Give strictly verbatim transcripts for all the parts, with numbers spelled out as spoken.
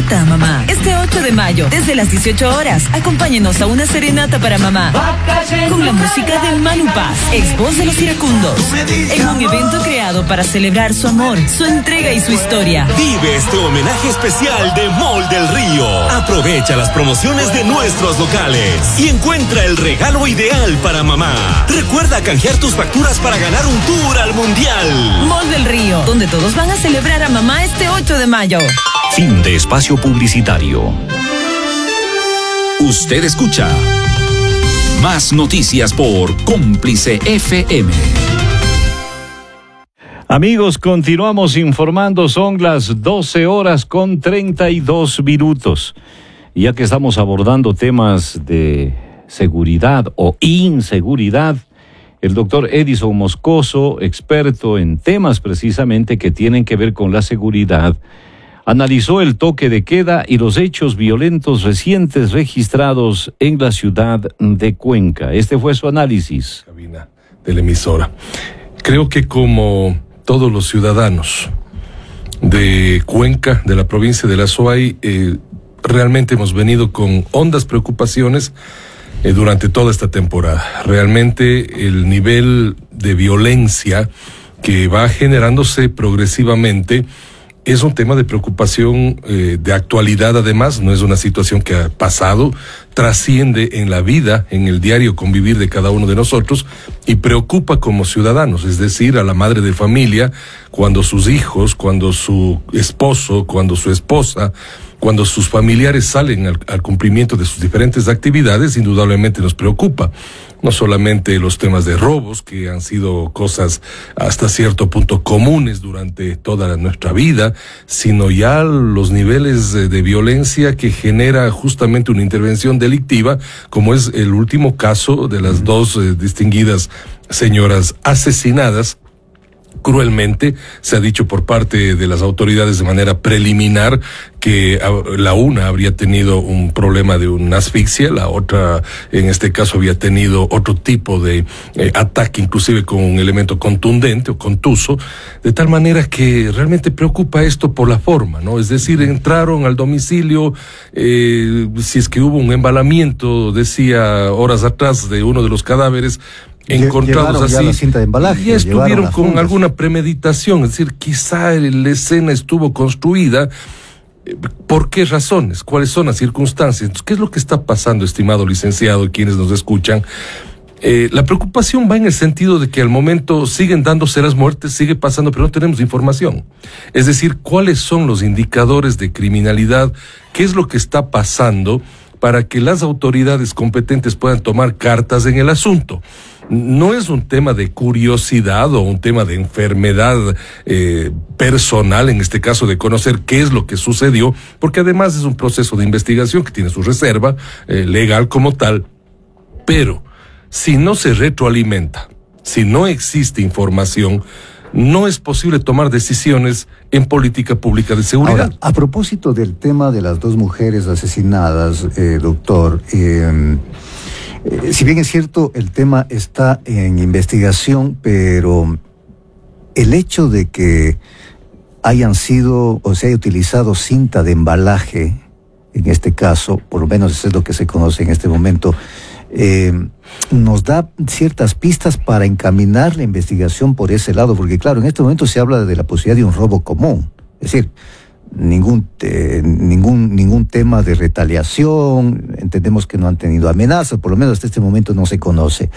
serenata a mamá. Este ocho de mayo, desde las dieciocho horas, acompáñenos a una serenata para mamá. Con la música de Manu Paz, ex voz de los iracundos. En un evento creado para celebrar su amor, su entrega y su historia. Vive este homenaje especial de Mall del Río. Aprovecha las promociones de nuestros locales y encuentra el regalo ideal para mamá. Recuerda canjear tus facturas para ganar un tour al Mundial. Mall del Río, donde todos van a celebrar a mamá este ocho de mayo. Fin de espacio publicitario. Usted escucha más noticias por Cómplice F M. Amigos, continuamos informando, son las doce horas con treinta y dos minutos. Ya que estamos abordando temas de seguridad o inseguridad, el doctor Edison Moscoso, experto en temas precisamente que tienen que ver con la seguridad, analizó el toque de queda y los hechos violentos recientes registrados en la ciudad de Cuenca. Este fue su análisis. Cabina de la emisora. Creo que como todos los ciudadanos de Cuenca, de la provincia de La Suay, eh, realmente hemos venido con hondas preocupaciones eh, durante toda esta temporada. Realmente el nivel de violencia que va generándose progresivamente es un tema de preocupación eh, de actualidad. Además, no es una situación que ha pasado, trasciende en la vida, en el diario convivir de cada uno de nosotros y preocupa como ciudadanos, es decir, a la madre de familia, cuando sus hijos, cuando su esposo, cuando su esposa, cuando sus familiares salen al, al cumplimiento de sus diferentes actividades, indudablemente nos preocupa. No solamente los temas de robos, que han sido cosas hasta cierto punto comunes durante toda nuestra vida, sino ya los niveles de, de violencia que genera justamente una intervención delictiva, como es el último caso de las dos eh, distinguidas señoras asesinadas cruelmente. Se ha dicho por parte de las autoridades de manera preliminar que la una habría tenido un problema de una asfixia, la otra en este caso había tenido otro tipo de eh, ataque, inclusive con un elemento contundente o contuso, de tal manera que realmente preocupa esto por la forma, ¿no? Es decir, entraron al domicilio, eh, si es que hubo un embalamiento, decía horas atrás, de uno de los cadáveres encontrados así, la cinta de embalaje, y estuvieron con alguna premeditación, es decir, quizá la escena estuvo construida. ¿Por qué razones? ¿Cuáles son las circunstancias? Entonces, ¿qué es lo que está pasando, estimado licenciado, y quienes nos escuchan? Eh, la preocupación va en el sentido de que al momento siguen dándose las muertes, sigue pasando, pero no tenemos información. Es decir, ¿cuáles son los indicadores de criminalidad? ¿Qué es lo que está pasando para que las autoridades competentes puedan tomar cartas en el asunto? No es un tema de curiosidad o un tema de enfermedad eh, personal, en este caso de conocer qué es lo que sucedió, porque además es un proceso de investigación que tiene su reserva eh, legal como tal, pero si no se retroalimenta, si no existe información, no es posible tomar decisiones en política pública de seguridad. Ahora, a propósito del tema de las dos mujeres asesinadas, eh, doctor, eh, eh, si bien es cierto, el tema está en investigación, pero el hecho de que hayan sido o se haya utilizado cinta de embalaje, en este caso, por lo menos eso es lo que se conoce en este momento, Eh, nos da ciertas pistas para encaminar la investigación por ese lado, porque claro, en este momento se habla de la posibilidad de un robo común, es decir, ningún eh, ningún ningún tema de retaliación, entendemos que no han tenido amenazas, por lo menos hasta este momento no se conoce.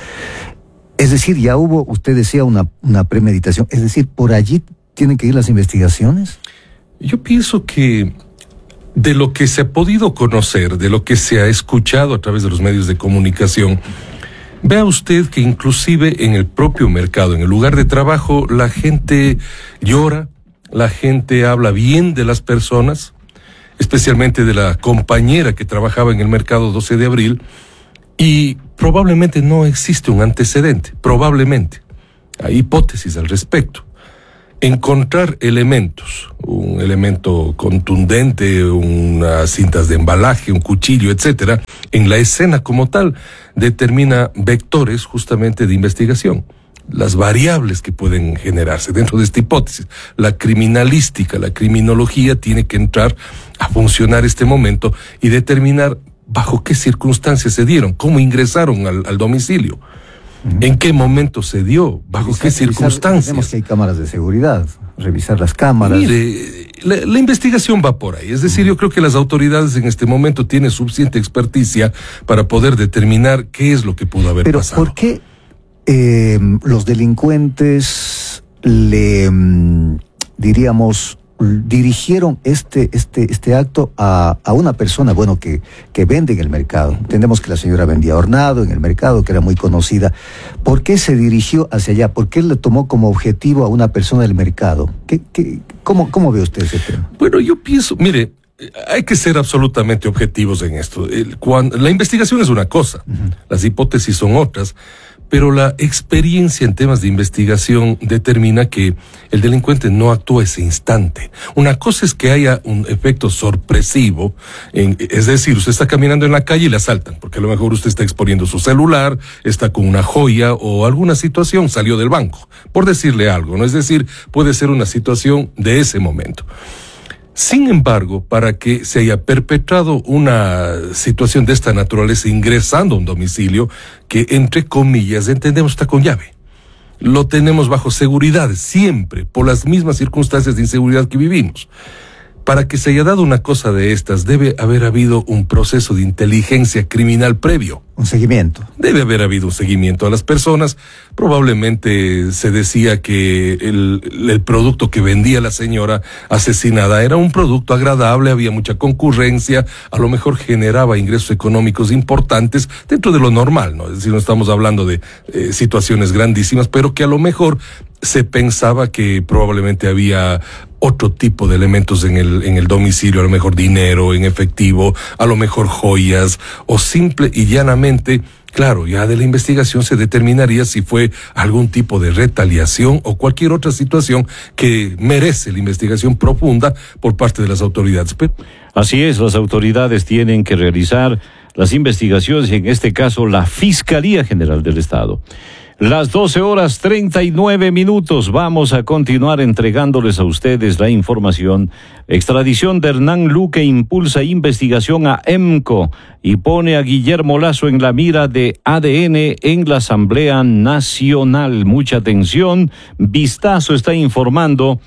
Es decir, ya hubo, usted decía, una, una premeditación, es decir, por allí tienen que ir las investigaciones. Yo pienso que de lo que se ha podido conocer, de lo que se ha escuchado a través de los medios de comunicación, vea usted que inclusive en el propio mercado, en el lugar de trabajo, la gente llora, la gente habla bien de las personas, especialmente de la compañera que trabajaba en el mercado doce de abril, y probablemente no existe un antecedente, probablemente. Hay hipótesis al respecto. Encontrar elementos, un elemento contundente, unas cintas de embalaje, un cuchillo, etcétera, en la escena como tal, determina vectores justamente de investigación. las variables que pueden generarse dentro de esta hipótesis. La criminalística, la criminología tiene que entrar a funcionar este momento y determinar bajo qué circunstancias se dieron, cómo ingresaron al, al domicilio. ¿En qué momento se dio? ¿Bajo revisar, qué circunstancias? Tenemos que hay cámaras de seguridad, revisar las cámaras. Mire, la, la investigación va por ahí. Es decir, yo creo que las autoridades en este momento tienen suficiente experticia para poder determinar qué es lo que pudo haber Pero pasado. ¿por qué eh, los delincuentes le, diríamos, dirigieron este, este, este acto a, a una persona, bueno, que, que vende en el mercado? Entendemos que la señora vendía hornado en el mercado, que era muy conocida. ¿Por qué se dirigió hacia allá? ¿Por qué le tomó como objetivo a una persona del mercado? ¿Qué, qué, cómo, ¿Cómo ve usted ese tema? Bueno, yo pienso, mire, hay que ser absolutamente objetivos en esto. El, cuando, la investigación es una cosa, uh-huh. Las hipótesis son otras. Pero la experiencia en temas de investigación determina que el delincuente no actúa ese instante. Una cosa es que haya un efecto sorpresivo, en, es decir, usted está caminando en la calle y le asaltan, porque a lo mejor usted está exponiendo su celular, está con una joya o alguna situación, salió del banco, por decirle algo, ¿no? Es decir, puede ser una situación de ese momento. Sin embargo, para que se haya perpetrado una situación de esta naturaleza ingresando a un domicilio, que entre comillas entendemos está con llave, lo tenemos bajo seguridad siempre, por las mismas circunstancias de inseguridad que vivimos. Para que se haya dado una cosa de estas, debe haber habido un proceso de inteligencia criminal previo. Un seguimiento. Debe haber habido un seguimiento a las personas. Probablemente se decía que el, el producto que vendía la señora asesinada era un producto agradable, había mucha concurrencia, a lo mejor generaba ingresos económicos importantes dentro de lo normal, ¿no? Es decir, no estamos hablando de eh, situaciones grandísimas, pero que a lo mejor se pensaba que probablemente había otro tipo de elementos en el, en el domicilio, a lo mejor dinero en efectivo, a lo mejor joyas, o simple y llanamente, claro, ya de la investigación se determinaría si fue algún tipo de retaliación o cualquier otra situación que merece la investigación profunda por parte de las autoridades. Pero... Así es, las autoridades tienen que realizar las investigaciones, y en este caso la Fiscalía General del Estado. Las doce horas treinta y nueve minutos. Vamos a continuar entregándoles a ustedes la información. Extradición de Hernán Luque impulsa investigación a EMCO y pone a Guillermo Lasso en la mira de A D N en la Asamblea Nacional. Mucha atención. Vistazo está informando.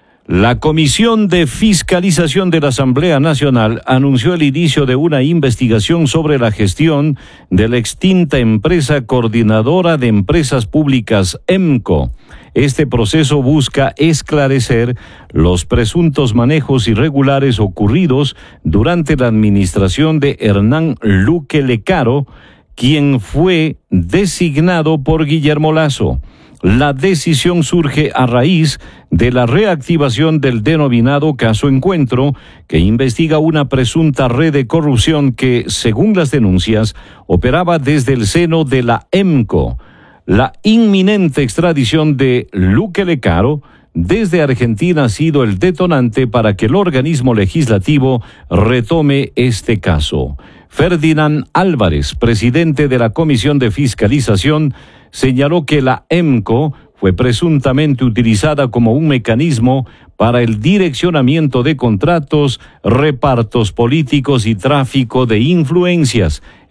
La Comisión de Fiscalización de la Asamblea Nacional anunció el inicio de una investigación sobre la gestión de la extinta empresa coordinadora de empresas públicas EMCO. Este proceso busca esclarecer los presuntos manejos irregulares ocurridos durante la administración de Hernán Luque Lecaro, quien fue designado por Guillermo Lasso. La decisión surge a raíz de la reactivación del denominado caso Encuentro, que investiga una presunta red de corrupción que, según las denuncias, operaba desde el seno de la EMCO. La inminente extradición de Luque Lecaro desde Argentina ha sido el detonante para que el organismo legislativo retome este caso. Ferdinand Álvarez, presidente de la Comisión de Fiscalización, señaló que la EMCO fue presuntamente utilizada como un mecanismo para el direccionamiento de contratos, repartos políticos y tráfico de influencias.